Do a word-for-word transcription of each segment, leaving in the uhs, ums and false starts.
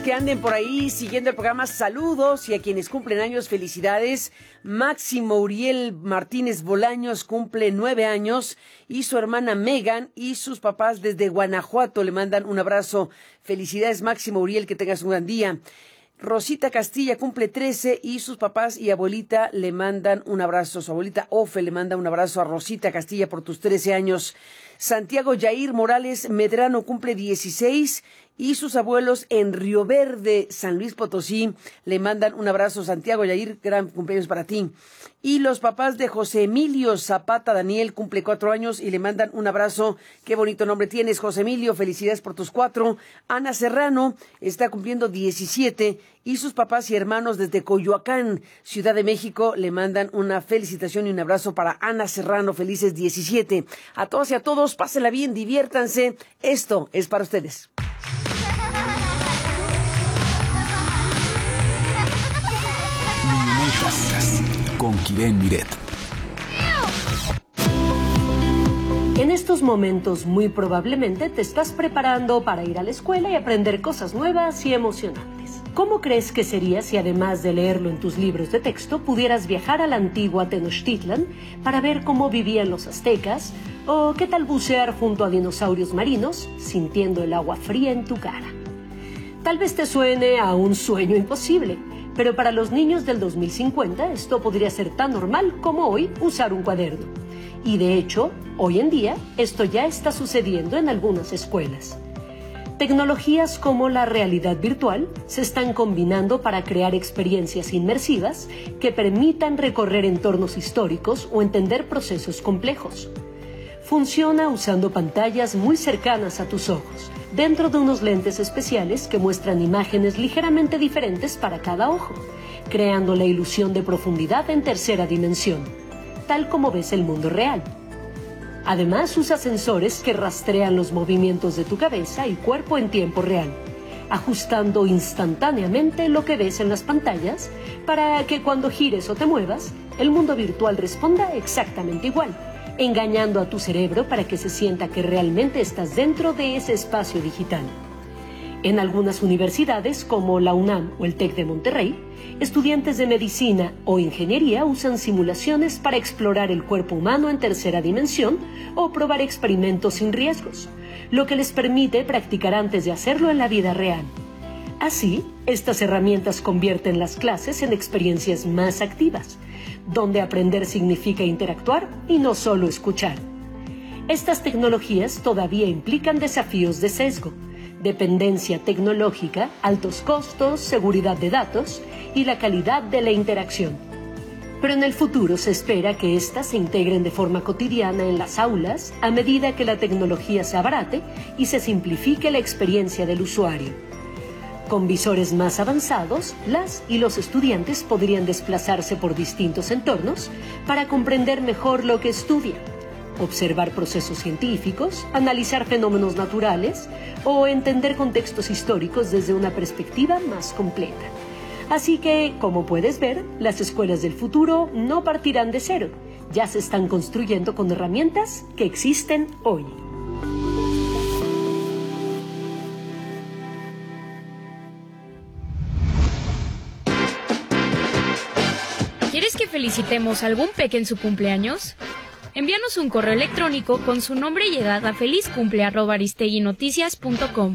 que anden por ahí siguiendo el programa, saludos, y a quienes cumplen años, felicidades. Máximo Uriel Martínez Bolaños cumple nueve años y su hermana Megan y sus papás desde Guanajuato le mandan un abrazo. Felicidades, Máximo Uriel, que tengas un gran día. Rosita Castilla cumple trece y sus papás y abuelita le mandan un abrazo. Su abuelita Ofe le manda un abrazo a Rosita Castilla por tus trece años. Santiago Yair Morales Medrano cumple dieciséis y sus abuelos en Río Verde, San Luis Potosí, le mandan un abrazo. Santiago Yair, gran cumpleaños para ti. Y los papás de José Emilio Zapata Daniel cumple cuatro años y le mandan un abrazo. Qué bonito nombre tienes, José Emilio, felicidades por tus cuatro. Ana Serrano está cumpliendo diecisiete y sus papás y hermanos desde Coyoacán, Ciudad de México, le mandan una felicitación y un abrazo para Ana Serrano, felices diecisiete. A todos y a todos, pásenla bien, diviértanse. Esto es para ustedes. Con Kiren Miret. En estos momentos muy probablemente te estás preparando para ir a la escuela y aprender cosas nuevas y emocionantes. ¿Cómo crees que sería si además de leerlo en tus libros de texto pudieras viajar a la antigua Tenochtitlan para ver cómo vivían los aztecas? ¿O qué tal bucear junto a dinosaurios marinos sintiendo el agua fría en tu cara? Tal vez te suene a un sueño imposible, pero para los niños del dos mil cincuenta esto podría ser tan normal como hoy usar un cuaderno. Y de hecho, hoy en día, esto ya está sucediendo en algunas escuelas. Tecnologías como la realidad virtual se están combinando para crear experiencias inmersivas que permitan recorrer entornos históricos o entender procesos complejos. Funciona usando pantallas muy cercanas a tus ojos, dentro de unos lentes especiales que muestran imágenes ligeramente diferentes para cada ojo, creando la ilusión de profundidad en tercera dimensión, tal como ves el mundo real. Además, usa sensores que rastrean los movimientos de tu cabeza y cuerpo en tiempo real, ajustando instantáneamente lo que ves en las pantallas para que cuando gires o te muevas, el mundo virtual responda exactamente igual, engañando a tu cerebro para que se sienta que realmente estás dentro de ese espacio digital. En algunas universidades, como la UNAM o el TEC de Monterrey, estudiantes de medicina o ingeniería usan simulaciones para explorar el cuerpo humano en tercera dimensión o probar experimentos sin riesgos, lo que les permite practicar antes de hacerlo en la vida real. Así, estas herramientas convierten las clases en experiencias más activas, donde aprender significa interactuar y no solo escuchar. Estas tecnologías todavía implican desafíos de sesgo, dependencia tecnológica, altos costos, seguridad de datos y la calidad de la interacción. Pero en el futuro se espera que éstas se integren de forma cotidiana en las aulas a medida que la tecnología se abarate y se simplifique la experiencia del usuario. Con visores más avanzados, las y los estudiantes podrían desplazarse por distintos entornos para comprender mejor lo que estudian, observar procesos científicos, analizar fenómenos naturales o entender contextos históricos desde una perspectiva más completa. Así que, como puedes ver, las escuelas del futuro no partirán de cero, ya se están construyendo con herramientas que existen hoy. ¿Quieres que felicitemos a algún peque en su cumpleaños? Envíanos un correo electrónico con su nombre y edad a felizcumple arroba aristeguinoticias punto com.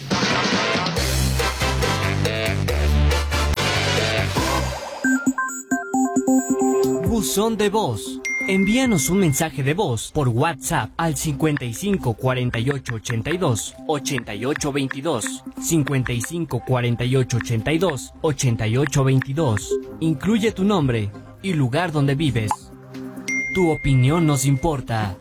Buzón de voz. Envíanos un mensaje de voz por WhatsApp al cincuenta y cinco cuarenta y ocho ochenta y dos ochenta y ocho veintidós, cincuenta y cinco cuarenta y ocho ochenta y dos ochenta y ocho veintidós. Incluye tu nombre y lugar donde vives. Tu opinión nos importa.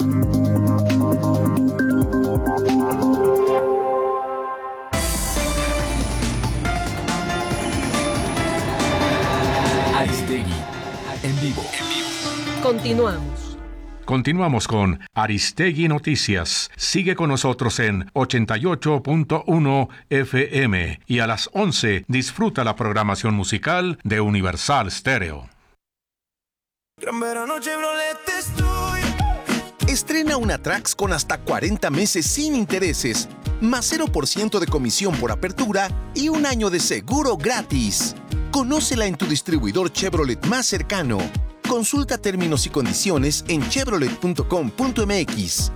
Aristegui, en vivo. Continuamos. Continuamos con Aristegui Noticias. Sigue con nosotros en ochenta y ocho punto uno F M y a las once disfruta la programación musical de Universal Stereo. Gran verano Chevrolet estoy Estrena una Trax con hasta cuarenta meses sin intereses, más cero por ciento de comisión por apertura y un año de seguro gratis. Conócela en tu distribuidor Chevrolet más cercano. Consulta términos y condiciones en chevrolet punto com punto m x.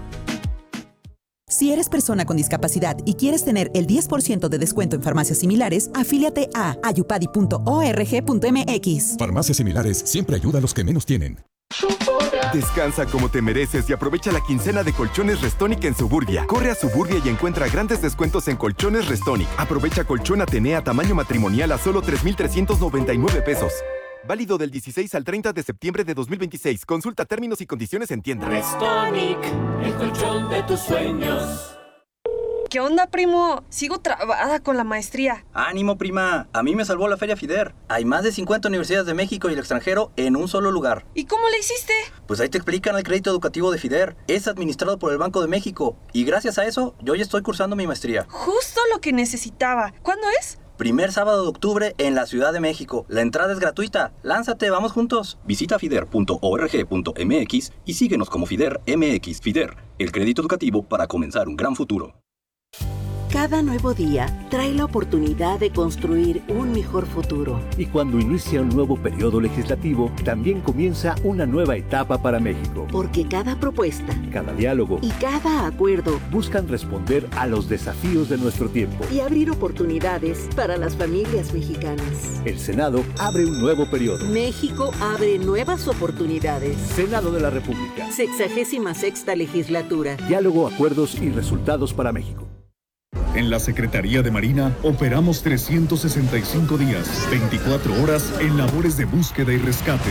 Si eres persona con discapacidad y quieres tener el diez por ciento de descuento en farmacias similares, afíliate a ayupadi punto org punto m x. Farmacias similares siempre ayuda a los que menos tienen. Descansa como te mereces y aprovecha la quincena de Colchones Restonic en Suburbia. Corre a Suburbia y encuentra grandes descuentos en Colchones Restonic. Aprovecha colchón Atenea tamaño matrimonial a solo tres mil trescientos noventa y nueve pesos. Válido del dieciséis al treinta de septiembre de dos mil veintiséis. Consulta términos y condiciones en tienda. Restonic, el colchón de tus sueños. ¿Qué onda, primo? Sigo trabada con la maestría. Ánimo, prima. A mí me salvó la Feria FIDER. Hay más de cincuenta universidades de México y el extranjero en un solo lugar. ¿Y cómo le hiciste? Pues ahí te explican el crédito educativo de FIDER. Es administrado por el Banco de México. Y gracias a eso, yo ya estoy cursando mi maestría. Justo lo que necesitaba. ¿Cuándo es? Primer sábado de octubre en la Ciudad de México. La entrada es gratuita. Lánzate, vamos juntos. Visita fider punto org punto m x y síguenos como FIDER M X. FIDER, el crédito educativo para comenzar un gran futuro. Cada nuevo día trae la oportunidad de construir un mejor futuro. Y cuando inicia un nuevo periodo legislativo, también comienza una nueva etapa para México. Porque cada propuesta, cada diálogo y cada acuerdo buscan responder a los desafíos de nuestro tiempo y abrir oportunidades para las familias mexicanas. El Senado abre un nuevo periodo. México abre nuevas oportunidades. Senado de la República. Sexagésima sexta legislatura. Diálogo, acuerdos y resultados para México. En la Secretaría de Marina operamos trescientos sesenta y cinco días, veinticuatro horas en labores de búsqueda y rescate.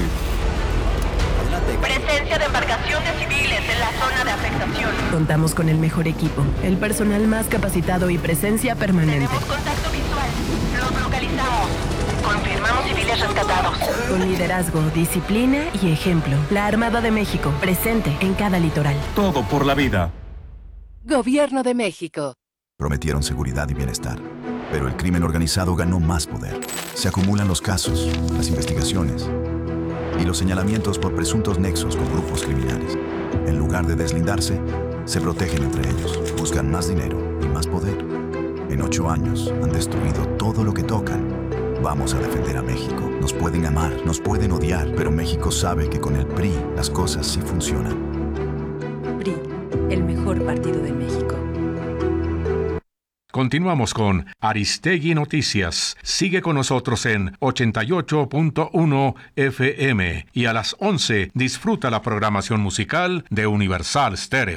Presencia de embarcaciones civiles en la zona de afectación. Contamos con el mejor equipo, el personal más capacitado y presencia permanente. Tenemos contacto visual. Los localizamos. Confirmamos civiles rescatados. Con liderazgo, disciplina y ejemplo. La Armada de México, presente en cada litoral. Todo por la vida. Gobierno de México. Prometieron seguridad y bienestar, pero el crimen organizado ganó más poder. Se acumulan los casos, las investigaciones y los señalamientos por presuntos nexos con grupos criminales. En lugar de deslindarse, se protegen entre ellos, buscan más dinero y más poder. En ocho años han destruido todo lo que tocan. Vamos a defender a México. Nos pueden amar, nos pueden odiar, pero México sabe que con el P R I las cosas sí funcionan. P R I, el mejor partido de México. Continuamos con Aristegui Noticias. Sigue con nosotros en ochenta y ocho punto uno F M y a las once disfruta la programación musical de Universal Stereo.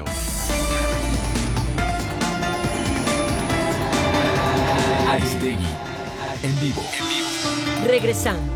Aristegui en vivo. Regresamos.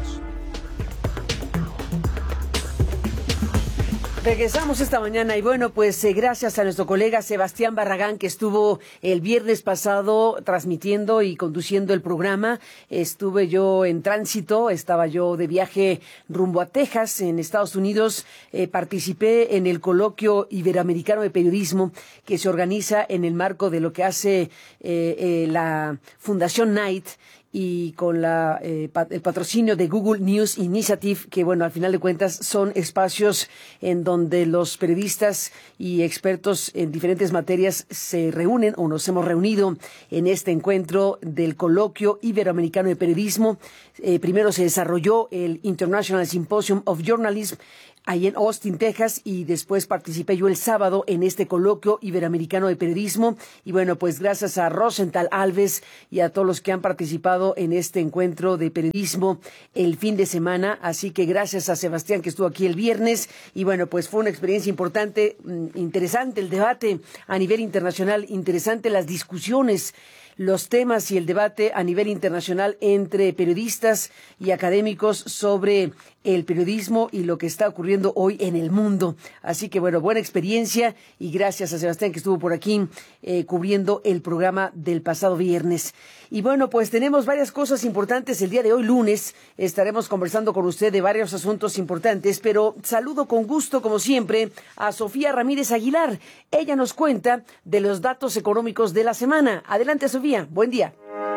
Regresamos esta mañana y bueno, pues eh, gracias a nuestro colega Sebastián Barragán que estuvo el viernes pasado transmitiendo y conduciendo el programa. Estuve yo en tránsito, estaba yo de viaje rumbo a Texas, en Estados Unidos. Eh, participé en el coloquio iberoamericano de periodismo que se organiza en el marco de lo que hace eh, eh, la Fundación Knight y con la eh, el patrocinio de Google News Initiative, que bueno, al final de cuentas son espacios en donde los periodistas y expertos en diferentes materias se reúnen o nos hemos reunido en este encuentro del coloquio iberoamericano de periodismo. Eh, primero se desarrolló el International Symposium of Journalism ahí en Austin, Texas, y después participé yo el sábado en este coloquio iberoamericano de periodismo. Y bueno, pues gracias a Rosenthal Alves y a todos los que han participado en este encuentro de periodismo el fin de semana. Así que gracias a Sebastián que estuvo aquí el viernes. Y bueno, pues fue una experiencia importante, interesante el debate a nivel internacional, interesante las discusiones, los temas y el debate a nivel internacional entre periodistas y académicos sobre el periodismo y lo que está ocurriendo hoy en el mundo. Así que bueno, buena experiencia y gracias a Sebastián que estuvo por aquí eh, cubriendo el programa del pasado viernes. Y bueno, pues tenemos varias cosas importantes el día de hoy, lunes. Estaremos conversando con usted de varios asuntos importantes, pero saludo con gusto, como siempre, a Sofía Ramírez Aguilar. Ella nos cuenta de los datos económicos de la semana. Adelante, Sofía. Buen día.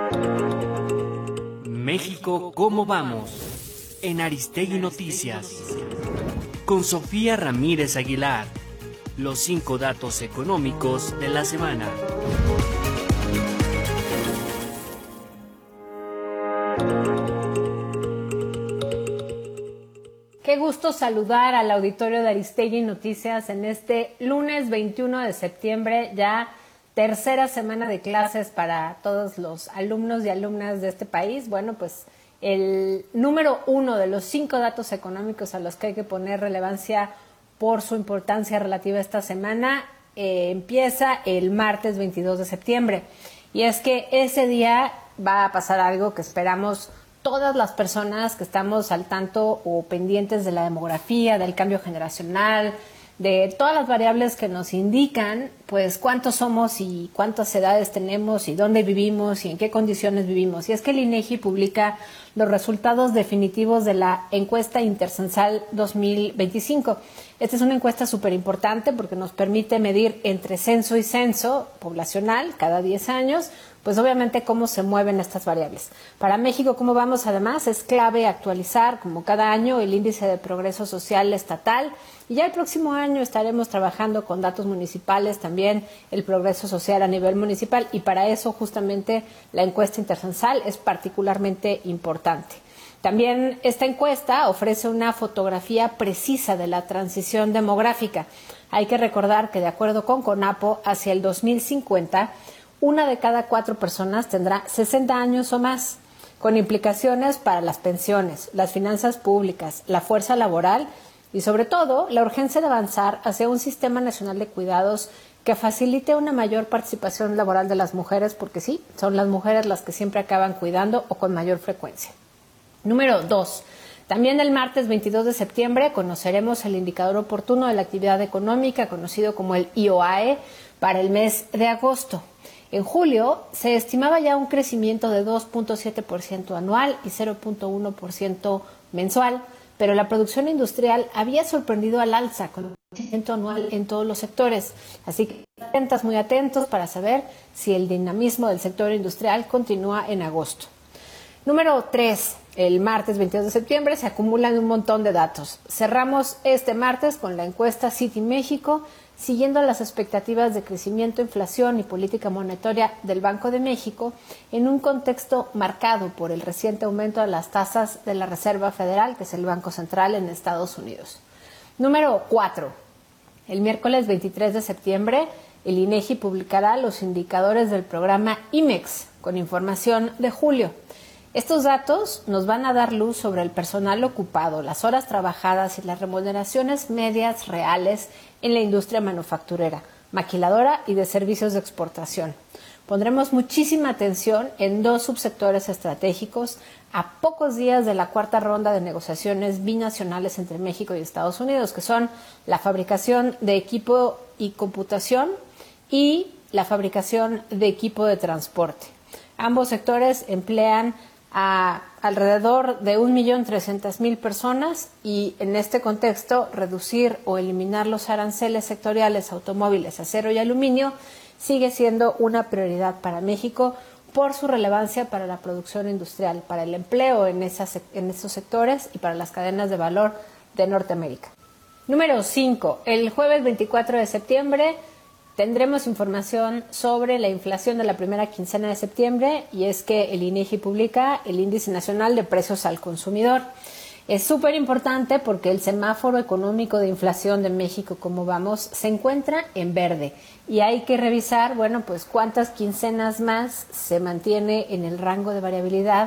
México, ¿cómo vamos? En Aristegui Noticias. Con Sofía Ramírez Aguilar. los cinco datos económicos de la semana. Qué gusto saludar al auditorio de Aristegui Noticias en este lunes veintiuno de septiembre, ya tercera semana de clases para todos los alumnos y alumnas de este país. Bueno, pues el número uno de los cinco datos económicos a los que hay que poner relevancia por su importancia relativa esta semana eh, empieza el martes veintidós de septiembre. Y es que ese día va a pasar algo que esperamos todas las personas que estamos al tanto o pendientes de la demografía, del cambio generacional, de todas las variables que nos indican pues cuántos somos y cuántas edades tenemos y dónde vivimos y en qué condiciones vivimos. Y es que el INEGI publica los resultados definitivos de la encuesta intercensal dos mil veinticinco. Esta es una encuesta súper importante porque nos permite medir entre censo y censo poblacional cada diez años, pues obviamente cómo se mueven estas variables. Para México, ¿cómo vamos? Además, es clave actualizar, como cada año, el índice de progreso social estatal. Y ya el próximo año estaremos trabajando con datos municipales, también el progreso social a nivel municipal. Y para eso, justamente, la encuesta intercensal es particularmente importante. También esta encuesta ofrece una fotografía precisa de la transición demográfica. Hay que recordar que, de acuerdo con CONAPO, hacia el dos mil cincuenta, una de cada cuatro personas tendrá sesenta años o más, con implicaciones para las pensiones, las finanzas públicas, la fuerza laboral y, sobre todo, la urgencia de avanzar hacia un sistema nacional de cuidados que facilite una mayor participación laboral de las mujeres, porque sí, son las mujeres las que siempre acaban cuidando o con mayor frecuencia. Número dos. También el martes veintidós de septiembre conoceremos el indicador oportuno de la actividad económica, conocido como el I O A E, para el mes de agosto. En julio se estimaba ya un crecimiento de dos punto siete por ciento anual y cero punto uno por ciento mensual, pero la producción industrial había sorprendido al alza con un crecimiento anual en todos los sectores. Así que atentas, muy atentos para saber si el dinamismo del sector industrial continúa en agosto. Número tres. El martes veintidós de septiembre se acumulan un montón de datos. Cerramos este martes con la encuesta Citi México, siguiendo las expectativas de crecimiento, inflación y política monetaria del Banco de México en un contexto marcado por el reciente aumento de las tasas de la Reserva Federal, que es el Banco Central en Estados Unidos. Número cuatro. El miércoles veintitrés de septiembre, el INEGI publicará los indicadores del programa IMEX con información de julio. Estos datos nos van a dar luz sobre el personal ocupado, las horas trabajadas y las remuneraciones medias reales en la industria manufacturera, maquiladora y de servicios de exportación. Pondremos muchísima atención en dos subsectores estratégicos a pocos días de la cuarta ronda de negociaciones binacionales entre México y Estados Unidos, que son la fabricación de equipo y computación y la fabricación de equipo de transporte. Ambos sectores emplean a alrededor de un millón trescientas mil personas y en este contexto reducir o eliminar los aranceles sectoriales a automóviles, acero y aluminio sigue siendo una prioridad para México por su relevancia para la producción industrial, para el empleo en, esas, en esos sectores y para las cadenas de valor de Norteamérica. Número cinco. El jueves veinticuatro de septiembre tendremos información sobre la inflación de la primera quincena de septiembre y es que el INEGI publica el Índice Nacional de Precios al Consumidor. Es súper importante porque el semáforo económico de inflación de México, como vamos, se encuentra en verde y hay que revisar, bueno, pues cuántas quincenas más se mantiene en el rango de variabilidad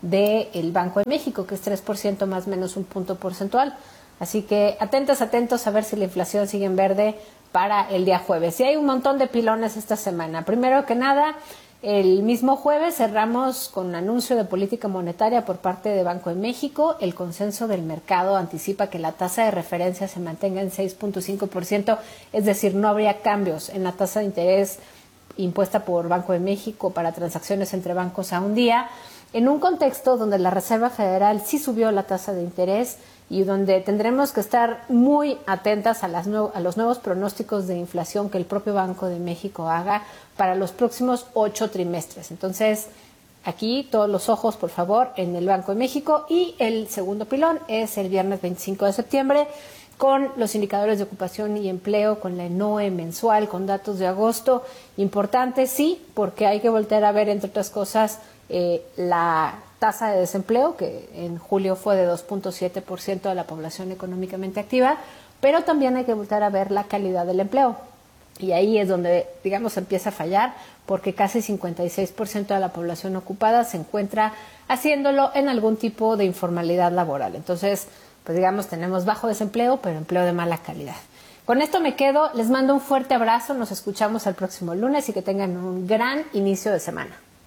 del Banco de México, que es tres por ciento más o menos un punto porcentual. Así que atentos, atentos a ver si la inflación sigue en verde para el día jueves. Y hay un montón de pilones esta semana. Primero que nada, el mismo jueves cerramos con un anuncio de política monetaria por parte de Banco de México. El consenso del mercado anticipa que la tasa de referencia se mantenga en seis punto cinco por ciento, es decir, no habría cambios en la tasa de interés impuesta por Banco de México para transacciones entre bancos a un día, en un contexto donde la Reserva Federal sí subió la tasa de interés y donde tendremos que estar muy atentas a, las nue- a los nuevos pronósticos de inflación que el propio Banco de México haga para los próximos ocho trimestres. Entonces, aquí todos los ojos, por favor, en el Banco de México. Y el segundo pilón es el viernes veinticinco de septiembre, con los indicadores de ocupación y empleo, con la ENOE mensual, con datos de agosto. Importante, sí, porque hay que voltear a ver, entre otras cosas, eh, la tasa de desempleo, que en julio fue de dos punto siete por ciento de la población económicamente activa, pero también hay que voltear a ver la calidad del empleo. Y ahí es donde, digamos, empieza a fallar, porque casi cincuenta y seis por ciento de la población ocupada se encuentra haciéndolo en algún tipo de informalidad laboral. Entonces, pues digamos, tenemos bajo desempleo, pero empleo de mala calidad. Con esto me quedo, les mando un fuerte abrazo, nos escuchamos el próximo lunes y que tengan un gran inicio de semana.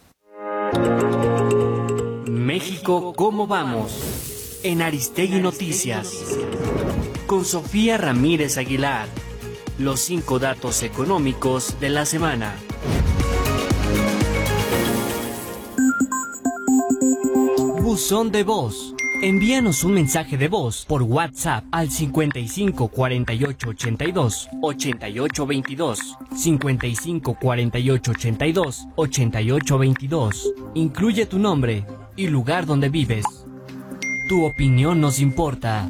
México, ¿cómo vamos? En Aristegui Noticias. Con Sofía Ramírez Aguilar. Los cinco datos económicos de la semana. Buzón de voz. Envíanos un mensaje de voz por WhatsApp al cincuenta y cinco cuarenta y ocho ochenta y dos ochenta y ocho veintidós, cincuenta y cinco cuarenta y ocho ochenta y dos ochenta y ocho veintidós. Incluye tu nombre y lugar donde vives. Tu opinión nos importa.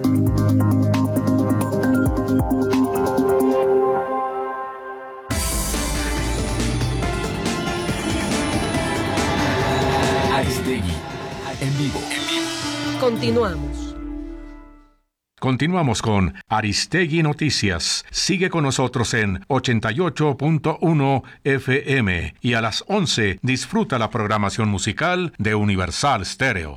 Aristegui, en vivo. Continuamos. Continuamos con Aristegui Noticias. Sigue con nosotros en ochenta y ocho punto uno F M y a las once disfruta la programación musical de Universal Stereo.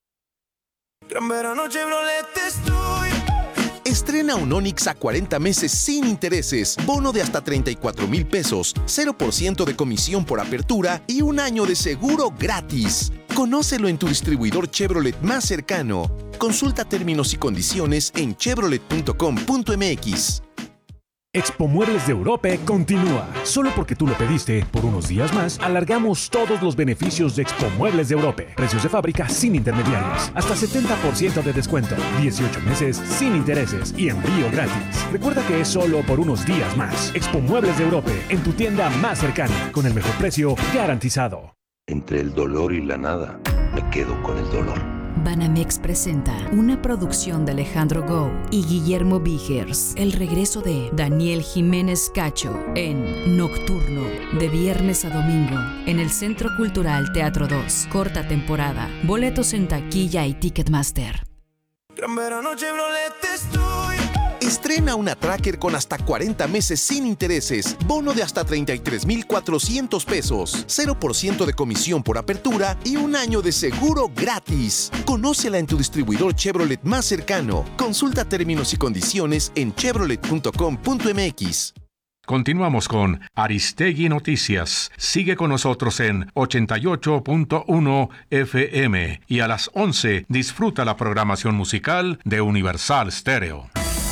Gran verano Chevrolet estoy. Estrena un Onix a cuarenta meses sin intereses, bono de hasta treinta y cuatro mil pesos, cero por ciento de comisión por apertura y un año de seguro gratis. Conócelo en tu distribuidor Chevrolet más cercano. Consulta términos y condiciones en chevrolet punto com punto m x. Expo Muebles de Europe continúa. Solo porque tú lo pediste, por unos días más, alargamos todos los beneficios de Expo Muebles de Europe. Precios de fábrica sin intermediarios. Hasta setenta por ciento de descuento. dieciocho meses sin intereses y envío gratis. Recuerda que es solo por unos días más. Expo Muebles de Europe, en tu tienda más cercana, con el mejor precio garantizado. Entre el dolor y la nada, me quedo con el dolor. Banamex presenta una producción de Alejandro Gou y Guillermo Vigers, el regreso de Daniel Jiménez Cacho en Nocturno, de viernes a domingo, en el Centro Cultural Teatro dos, corta temporada. Boletos en taquilla y Ticketmaster. Gran verano Chevrolet estoy. Estrena una Tracker con hasta cuarenta meses sin intereses, bono de hasta treinta y tres mil cuatrocientos pesos, cero por ciento de comisión por apertura y un año de seguro gratis. Conócela en tu distribuidor Chevrolet más cercano. Consulta términos y condiciones en chevrolet punto com punto m x. Continuamos con Aristegui Noticias. Sigue con nosotros en ochenta y ocho punto uno F M y a las once disfruta la programación musical de Universal Stereo.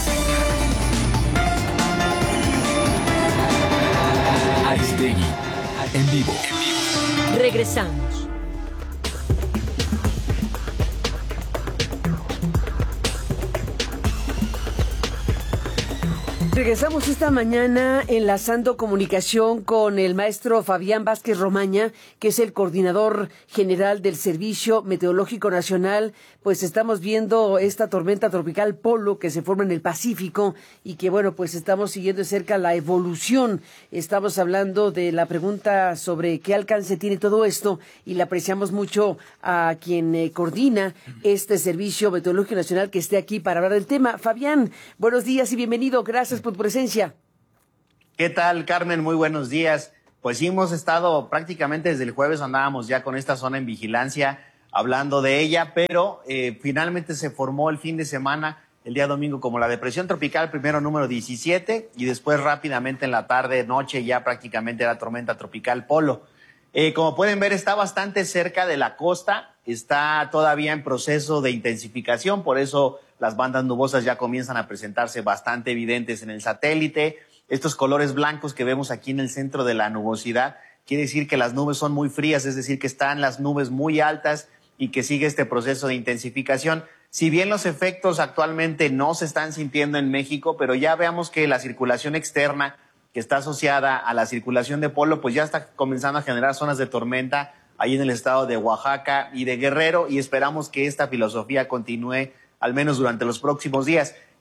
Aristegui, en vivo. Regresamos. Regresamos esta mañana enlazando comunicación con el maestro Fabián Vázquez Romaña, que es el coordinador general del Servicio Meteorológico Nacional. Pues estamos viendo esta tormenta tropical Polo que se forma en el Pacífico y que, bueno, pues estamos siguiendo de cerca la evolución. Estamos hablando de la pregunta sobre qué alcance tiene todo esto y le apreciamos mucho a quien eh, coordina este Servicio Meteorológico Nacional que esté aquí para hablar del tema. Fabián, buenos días y bienvenido. Gracias por tu presencia. ¿Qué tal, Carmen? Muy buenos días. Pues sí, hemos estado prácticamente desde el jueves, andábamos ya con esta zona en vigilancia, hablando de ella, pero eh, finalmente se formó el fin de semana, el día domingo, como la depresión tropical, primero número diecisiete, y después rápidamente en la tarde, noche, ya prácticamente la tormenta tropical Polo. Eh, como pueden ver, está bastante cerca de la costa, está todavía en proceso de intensificación, por eso las bandas nubosas ya comienzan a presentarse bastante evidentes en el satélite. Estos colores blancos que vemos aquí en el centro de la nubosidad, quiere decir que las nubes son muy frías, es decir, que están las nubes muy altas y que sigue este proceso de intensificación. Si bien los efectos actualmente no se están sintiendo en México, pero ya veamos que la circulación externa que está asociada a la circulación de Polo, pues ya está comenzando a generar zonas de tormenta ahí en el estado de Oaxaca y de Guerrero, y esperamos que esta filosofía continúe al menos durante los próximos días.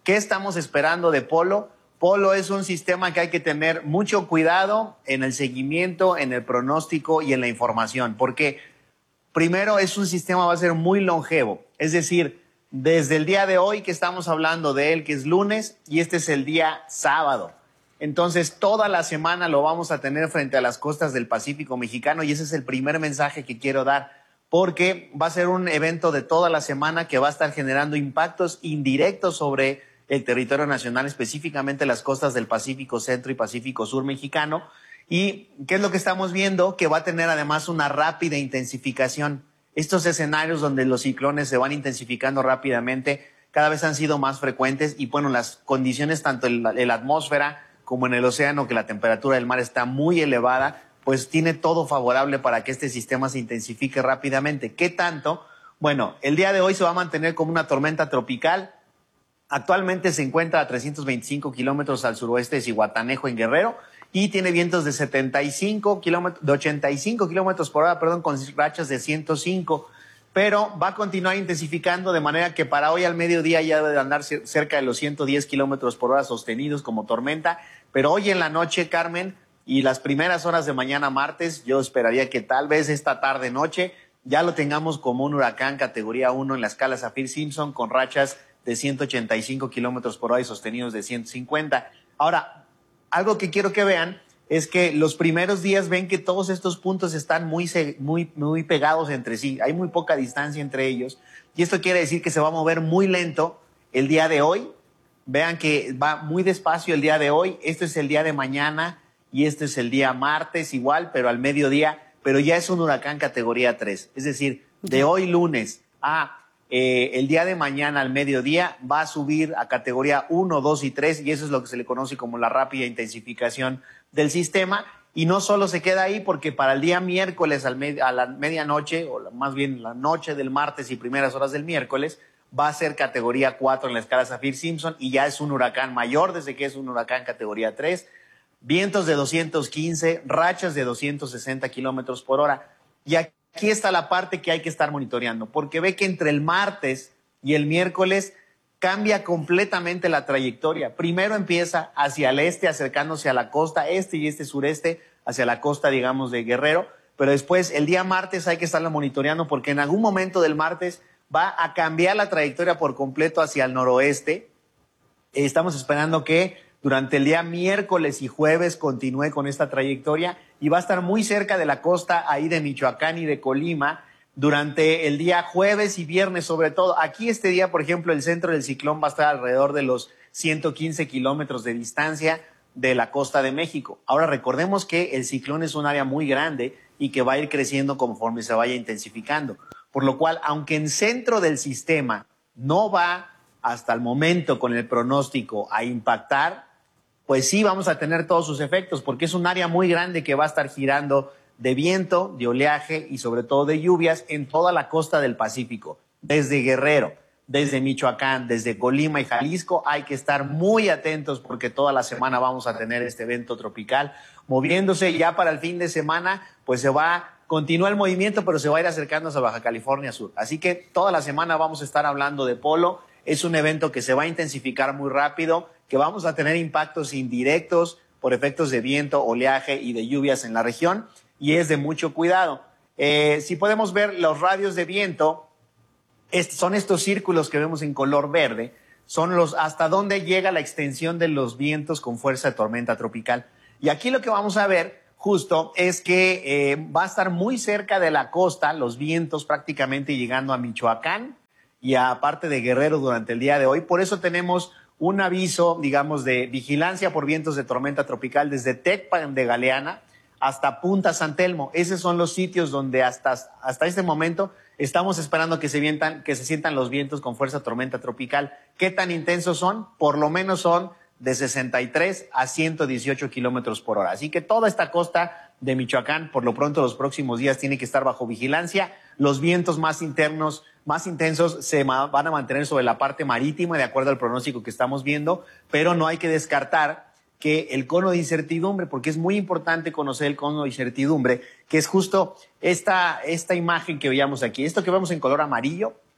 ¿Qué estamos esperando de Polo? Polo es un sistema que hay que tener mucho cuidado en el seguimiento, en el pronóstico y en la información, porque primero es un sistema que va a ser muy longevo, es decir, desde el día de hoy que estamos hablando de él, que es lunes, y este es el día sábado. Entonces, toda la semana lo vamos a tener frente a las costas del Pacífico mexicano y ese es el primer mensaje que quiero dar, porque va a ser un evento de toda la semana que va a estar generando impactos indirectos sobre el territorio nacional, específicamente las costas del Pacífico Centro y Pacífico Sur mexicano. ¿Y qué es lo que estamos viendo? Que va a tener además una rápida intensificación. Estos escenarios donde los ciclones se van intensificando rápidamente cada vez han sido más frecuentes y bueno, las condiciones tanto en la, en la atmósfera como en el océano, que la temperatura del mar está muy elevada, pues tiene todo favorable para que este sistema se intensifique rápidamente. ¿Qué tanto? Bueno, el día de hoy se va a mantener como una tormenta tropical. Actualmente se encuentra a trescientos veinticinco kilómetros al suroeste de Zihuatanejo en Guerrero y tiene vientos de setenta y cinco kilómetros, de ochenta y cinco kilómetros por hora, perdón, con rachas de ciento cinco. Pero va a continuar intensificando de manera que para hoy al mediodía ya debe de andar cerca de los ciento diez kilómetros por hora sostenidos como tormenta. Pero hoy en la noche, Carmen, y las primeras horas de mañana martes, yo esperaría que tal vez esta tarde noche ya lo tengamos como un huracán categoría uno en la escala Saffir-Simpson con rachas de ciento ochenta y cinco kilómetros por hora y sostenidos de ciento cincuenta. Ahora, algo que quiero que vean es que los primeros días ven que todos estos puntos están muy, muy, muy pegados entre sí. Hay muy poca distancia entre ellos. Y esto quiere decir que se va a mover muy lento el día de hoy. Vean que va muy despacio el día de hoy. Este es el día de mañana y este es el día martes igual, pero al mediodía. Pero ya es un huracán categoría tres. Es decir, de hoy lunes a eh, el día de mañana al mediodía va a subir a categoría uno, dos y tres. Y eso es lo que se le conoce como la rápida intensificación del sistema. Y no solo se queda ahí, porque para el día miércoles al med- a la medianoche, o la, más bien la noche del martes y primeras horas del miércoles, va a ser categoría cuatro en la escala Saffir-Simpson y ya es un huracán mayor desde que es un huracán categoría tres. Vientos de doscientos quince, rachas de doscientos sesenta kilómetros por hora. Y aquí está la parte que hay que estar monitoreando, porque ve que entre el martes y el miércoles cambia completamente la trayectoria. Primero empieza hacia el este, acercándose a la costa este y este sureste, hacia la costa, digamos, de Guerrero, pero después el día martes hay que estarlo monitoreando porque en algún momento del martes va a cambiar la trayectoria por completo hacia el noroeste. Estamos esperando que durante el día miércoles y jueves continúe con esta trayectoria y va a estar muy cerca de la costa ahí de Michoacán y de Colima durante el día jueves y viernes sobre todo. Aquí este día, por ejemplo, el centro del ciclón va a estar alrededor de los ciento quince kilómetros de distancia de la costa de México. Ahora recordemos que el ciclón es un área muy grande y que va a ir creciendo conforme se vaya intensificando. Por lo cual, aunque en centro del sistema no va hasta el momento con el pronóstico a impactar, pues sí vamos a tener todos sus efectos porque es un área muy grande que va a estar girando de viento, de oleaje y sobre todo de lluvias en toda la costa del Pacífico. Desde Guerrero, desde Michoacán, desde Colima y Jalisco hay que estar muy atentos porque toda la semana vamos a tener este evento tropical moviéndose. Ya para el fin de semana pues se va, continúa el movimiento pero se va a ir acercándose a Baja California Sur. Así que toda la semana vamos a estar hablando de Polo. Es un evento que se va a intensificar muy rápido, que vamos a tener impactos indirectos por efectos de viento, oleaje y de lluvias en la región. Y es de mucho cuidado. Eh, si podemos ver los radios de viento, est- son estos círculos que vemos en color verde, son los hasta dónde llega la extensión de los vientos con fuerza de tormenta tropical. Y aquí lo que vamos a ver justo es que eh, va a estar muy cerca de la costa, los vientos prácticamente llegando a Michoacán y a parte de Guerrero durante el día de hoy. Por eso tenemos un aviso, digamos, de vigilancia por vientos de tormenta tropical desde Tecpan de Galeana hasta Punta San Telmo. Esos son los sitios donde hasta, hasta este momento estamos esperando que se, vientan, que se sientan los vientos con fuerza tormenta tropical. ¿Qué tan intensos son? Por lo menos son de sesenta y tres a ciento dieciocho kilómetros por hora. Así que toda esta costa de Michoacán, por lo pronto los próximos días, tiene que estar bajo vigilancia. Los vientos más internos, más intensos, se van a mantener sobre la parte marítima, de acuerdo al pronóstico que estamos viendo, pero no hay que descartar que el cono de incertidumbre, porque es muy importante conocer el cono de incertidumbre, que es justo esta, esta imagen que veíamos aquí. Esto que vemos en color amarillo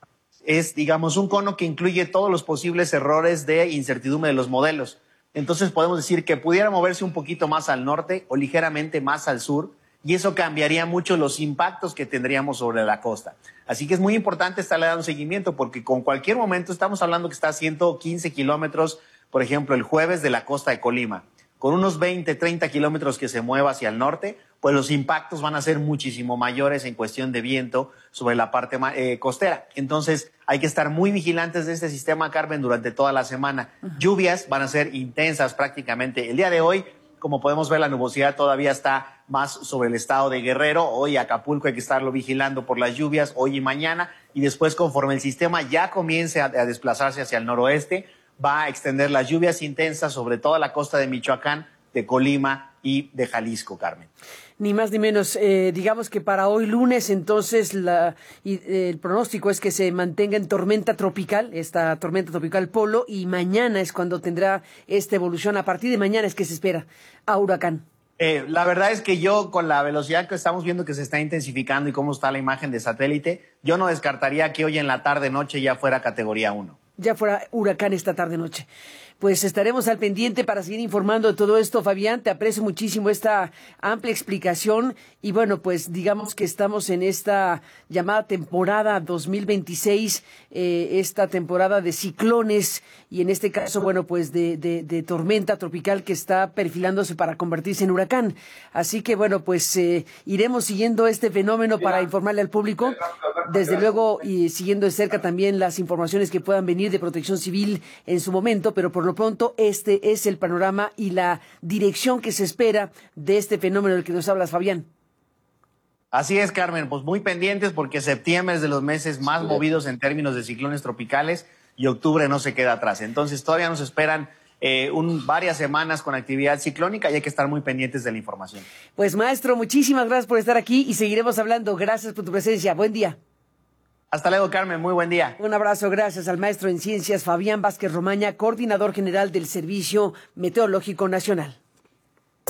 es, digamos, un cono que incluye todos los posibles errores de incertidumbre de los modelos. Entonces podemos decir que pudiera moverse un poquito más al norte o ligeramente más al sur, y eso cambiaría mucho los impactos que tendríamos sobre la costa. Así que es muy importante estarle dando seguimiento, porque con cualquier momento estamos hablando que está a ciento quince kilómetros, por ejemplo, el jueves de la costa de Colima. Con unos veinte, treinta kilómetros que se mueva hacia el norte, pues los impactos van a ser muchísimo mayores en cuestión de viento sobre la parte eh, costera. Entonces hay que estar muy vigilantes de este sistema, Carmen, durante toda la semana. Uh-huh. Lluvias van a ser intensas prácticamente. El día de hoy, como podemos ver, la nubosidad todavía está más sobre el estado de Guerrero. Hoy Acapulco hay que estarlo vigilando por las lluvias, hoy y mañana. Y después, conforme el sistema ya comience a, a desplazarse hacia el noroeste, va a extender las lluvias intensas sobre toda la costa de Michoacán, de Colima y de Jalisco, Carmen. Ni más ni menos. Eh, digamos que para hoy lunes, entonces, la, y, eh, el pronóstico es que se mantenga en tormenta tropical, esta tormenta tropical Polo, y mañana es cuando tendrá esta evolución. A partir de mañana es que se espera a huracán. Eh, la verdad es que yo, con la velocidad que estamos viendo que se está intensificando y cómo está la imagen de satélite, yo no descartaría que hoy en la tarde-noche ya fuera categoría uno. Ya fuera huracán esta tarde-noche. Pues estaremos al pendiente para seguir informando de todo esto, Fabián. Te aprecio muchísimo esta amplia explicación. Y bueno, pues digamos que estamos en esta llamada temporada dos mil veintiséis, eh, esta temporada de ciclones y en este caso, bueno, pues de, de, de tormenta tropical que está perfilándose para convertirse en huracán. Así que bueno, pues eh, iremos siguiendo este fenómeno para informarle al público. Desde luego, y siguiendo de cerca también las informaciones que puedan venir de Protección Civil en su momento, pero por lo pronto este es el panorama y la dirección que se espera de este fenómeno del que nos hablas, Fabián. Así es, Carmen, pues muy pendientes porque septiembre es de los meses más movidos en términos de ciclones tropicales y octubre no se queda atrás. Entonces todavía nos esperan eh, un, varias semanas con actividad ciclónica y hay que estar muy pendientes de la información. Pues maestro, muchísimas gracias por estar aquí y seguiremos hablando. Gracias por tu presencia. Buen día. Hasta luego, Carmen. Muy buen día. Un abrazo. Gracias al maestro en ciencias Fabián Vázquez Romaña, coordinador general del Servicio Meteorológico Nacional.